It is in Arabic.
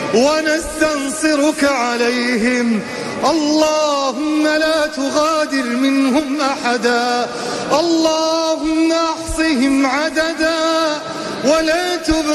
ونستنصرك عليهم. اللهم لا تغادر منهم أحدا، اللهم احصهم عددا ولا تبقى